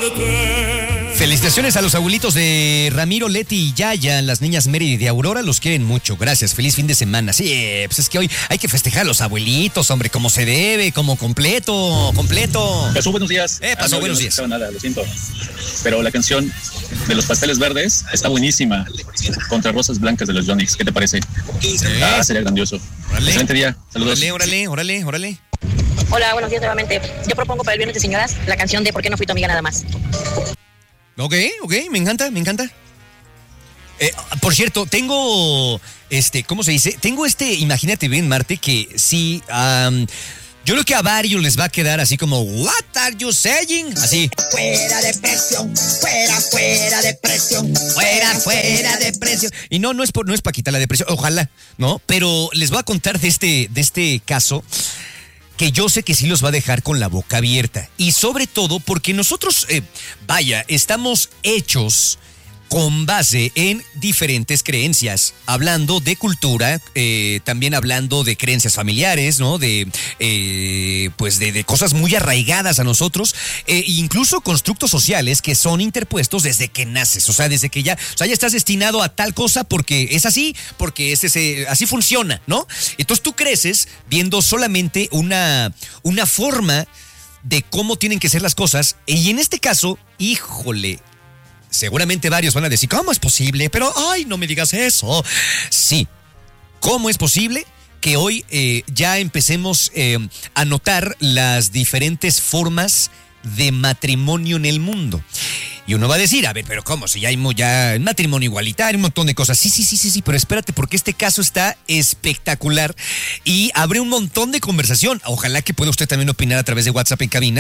Felicitaciones a los abuelitos de Ramiro, Leti y Yaya, las niñas Mary y de Aurora, los quieren mucho. Gracias, feliz fin de semana. Sí, pues es que hoy hay que festejar a los abuelitos, hombre, como se debe, como completo. Pasó, buenos días. Pasó, buenos días. No nada, lo siento. Pero la canción de los pasteles verdes está buenísima. Contra Rosas Blancas de los Yonix, ¿qué te parece? Sí. Sería grandioso. Órale. Excelente día, saludos. Órale. Hola, buenos días nuevamente. Yo propongo para el viernes de señoras la canción de ¿Por qué no fui tu amiga nada más? Ok, me encanta. Por cierto, tengo, ¿cómo se dice? Tengo imagínate bien, Marte, que sí, yo creo que a varios les va a quedar así como, what are you saying? Así. Fuera de presión. Fuera de presión. Y no es para quitar la depresión, ojalá, ¿no? Pero les voy a contar de este caso que yo sé que sí los va a dejar con la boca abierta. Y sobre todo porque nosotros, estamos hechos con base en diferentes creencias, hablando de cultura, también hablando de creencias familiares, ¿no? De cosas muy arraigadas a nosotros, incluso constructos sociales que son interpuestos desde que naces, o sea, desde que ya estás destinado a tal cosa porque es así, porque así funciona, ¿no? Entonces tú creces viendo solamente una forma de cómo tienen que ser las cosas, y en este caso, híjole, seguramente varios van a decir, ¿cómo es posible? Pero, ay, no me digas eso. Sí, ¿cómo es posible que hoy ya empecemos a notar las diferentes formas de matrimonio en el mundo? Y uno va a decir, a ver, pero ¿cómo? Si ya hay matrimonio igualitario, un montón de cosas. Sí, pero espérate, porque este caso está espectacular y abre un montón de conversación. Ojalá que pueda usted también opinar a través de WhatsApp en cabina,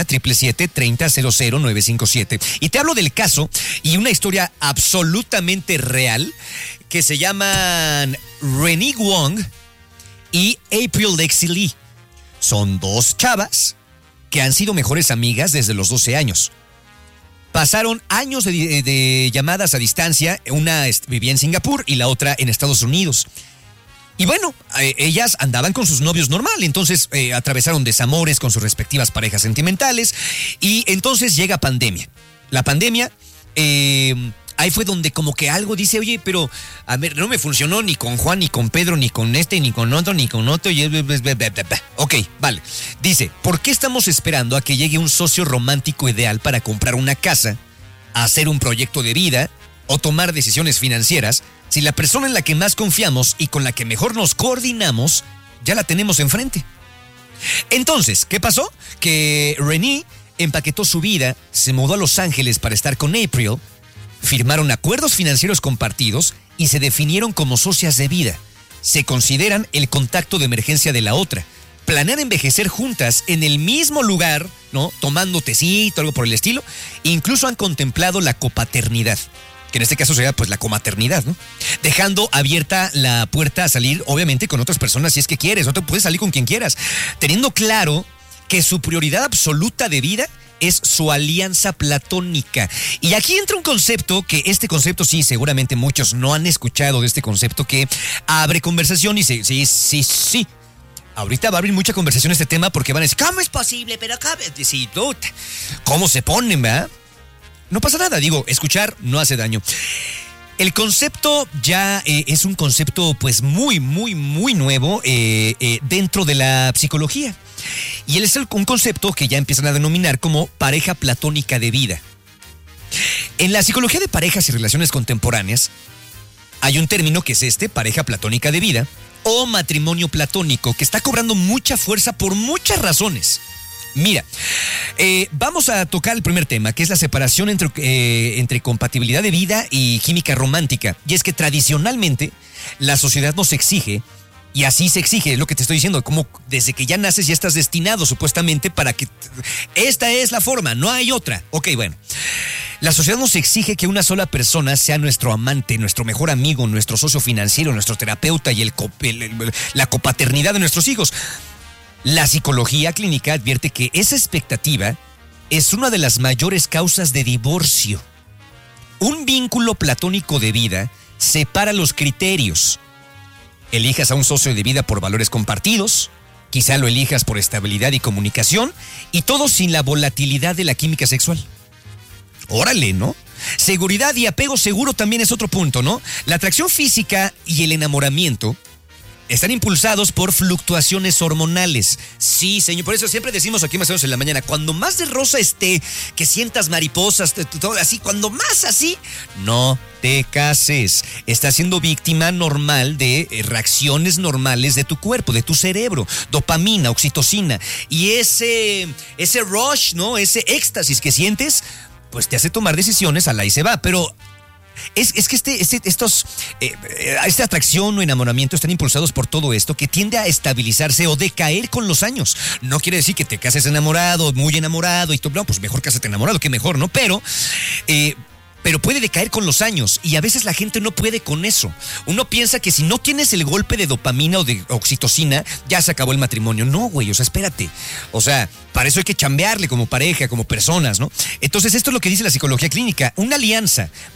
777-30-00957. Y te hablo del caso y una historia absolutamente real que se llaman Renee Wong y April Lexi Lee. Son dos chavas que han sido mejores amigas desde los 12 años. Pasaron años de llamadas a distancia, una vivía en Singapur y la otra en Estados Unidos. Y bueno, ellas andaban con sus novios normal, entonces atravesaron desamores con sus respectivas parejas sentimentales y entonces llega pandemia. La pandemia, ahí fue donde como que algo dice, oye, pero a ver, no me funcionó ni con Juan, ni con Pedro, ni con ni con otro, y ok, vale. Dice, ¿por qué estamos esperando a que llegue un socio romántico ideal para comprar una casa, hacer un proyecto de vida o tomar decisiones financieras si la persona en la que más confiamos y con la que mejor nos coordinamos ya la tenemos enfrente? Entonces, ¿qué pasó? Que Renee empaquetó su vida, se mudó a Los Ángeles para estar con April, firmaron acuerdos financieros compartidos y se definieron como socias de vida. Se consideran el contacto de emergencia de la otra. Planean envejecer juntas en el mismo lugar, ¿no? Tomando tecito, algo por el estilo. Incluso han contemplado la copaternidad, que en este caso sería pues la comaternidad, ¿no? Dejando abierta la puerta a salir, obviamente, con otras personas si es que quieres. No te puedes salir con quien quieras. Teniendo claro que su prioridad absoluta de vida es su alianza platónica. Y aquí entra un concepto que sí, seguramente muchos no han escuchado de este concepto que abre conversación y sí. Ahorita va a abrir mucha conversación este tema porque van a decir, ¿cómo es posible? Pero ¿cómo se ponen, verdad? No pasa nada, escuchar no hace daño. El concepto ya es un concepto pues muy nuevo dentro de la psicología. Y él es un concepto que ya empiezan a denominar como pareja platónica de vida. En la psicología de parejas y relaciones contemporáneas hay un término que es pareja platónica de vida o matrimonio platónico, que está cobrando mucha fuerza por muchas razones. Mira, vamos a tocar el primer tema, que es la separación entre compatibilidad de vida y química romántica. Y es que tradicionalmente la sociedad nos exige, y así se exige, es lo que te estoy diciendo, como desde que ya naces ya estás destinado supuestamente para que esta es la forma, no hay otra. Ok, bueno. La sociedad nos exige que una sola persona sea nuestro amante, nuestro mejor amigo, nuestro socio financiero, nuestro terapeuta y la copaternidad de nuestros hijos. La psicología clínica advierte que esa expectativa es una de las mayores causas de divorcio. Un vínculo platónico de vida separa los criterios. Elijas a un socio de vida por valores compartidos, quizá lo elijas por estabilidad y comunicación, y todo sin la volatilidad de la química sexual. Órale, ¿no? Seguridad y apego seguro también es otro punto, ¿no? La atracción física y el enamoramiento están impulsados por fluctuaciones hormonales. Sí, señor, por eso siempre decimos aquí más o menos en la mañana, cuando más de rosa esté, que sientas mariposas, todo así, cuando más así, no te cases. Estás siendo víctima normal de reacciones normales de tu cuerpo, de tu cerebro, dopamina, oxitocina, y ese rush, ¿no? Ese éxtasis que sientes, pues te hace tomar decisiones a la y se va, pero es que esta atracción o enamoramiento están impulsados por todo esto que tiende a estabilizarse o decaer con los años. No quiere decir que te cases enamorado, muy enamorado y todo, no, pues mejor cásate enamorado, que mejor, ¿no? Pero puede decaer con los años y a veces la gente no puede con eso. Uno piensa que si no tienes el golpe de dopamina o de oxitocina, ya se acabó el matrimonio. No, güey, o sea, espérate. O sea, para eso hay que chambearle como pareja, como personas, ¿no? Entonces, esto es lo que dice la psicología clínica. Una alianza